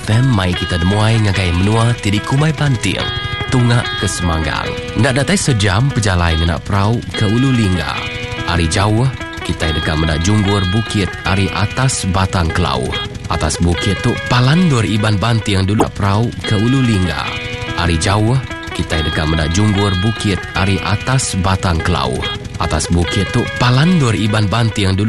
FM mai kita demuai ngagai menua tidi Kumai Banting, Tungak ke Semanggang. Ndak datai sejam pejalai nak perau ke Ulu Lingga. Ari jauh kita dekat mendak junggur bukit ari atas Batang Kelau. Atas bukit tu palandor Iban Banting dulu perau ke Ulu Lingga. Ari jauh kita dekat mendak junggur bukit ari atas Batang Kelau. Atas bukit tu palandor Iban Banting dulu